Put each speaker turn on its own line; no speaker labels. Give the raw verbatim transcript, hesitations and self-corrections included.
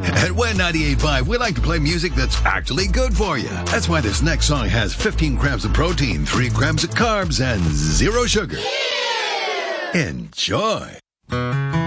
At Win ninety-eight point five, we like to play music that's actually good for you. That's why this next song has fifteen grams of protein, three grams of carbs, and zero sugar. Enjoy.